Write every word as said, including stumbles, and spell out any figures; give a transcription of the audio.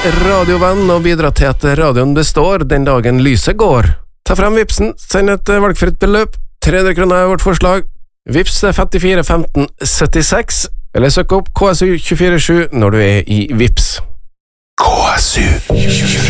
radiovenn og bidra til at radioen består den dagen lyset går. Ta frem vipsen, send et valgfritt beløp, tre hundre kroner er vårt forslag. Vips er femtifire femten syttiseks, eller søk opp K S U to fire sju når du er i Vips. K S U